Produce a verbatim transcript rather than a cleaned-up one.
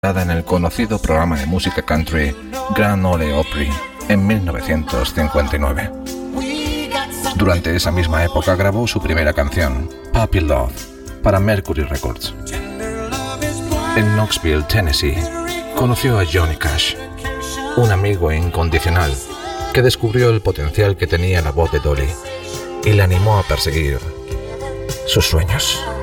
en el conocido programa de música country Grand Ole Opry en mil novecientos cincuenta y nueve. Durante esa misma época grabó su primera canción, Puppy Love, para Mercury Records. En Knoxville, Tennessee, conoció a Johnny Cash, un amigo incondicional que descubrió el potencial que tenía la voz de Dolly y le animó a perseguir sus sueños.